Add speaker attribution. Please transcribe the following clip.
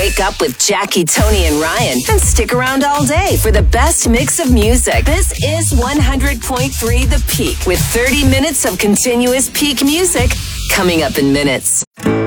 Speaker 1: Wake up with Jackie, Tony, and Ryan and stick around all day for the best mix of music. This is 100.3 The Peak with 30 minutes of continuous peak music coming up in minutes.